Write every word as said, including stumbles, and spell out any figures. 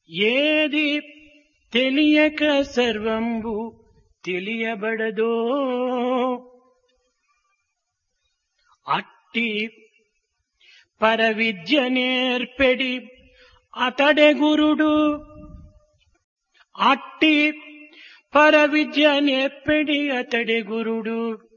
ఏది తెలియక సర్వంబు తెలియబడదో అట్టి పరవిద్య నేర్పెడి అతడే గురుడు. అట్టి పరవిద్య నేర్పెడి అతడే గురుడు.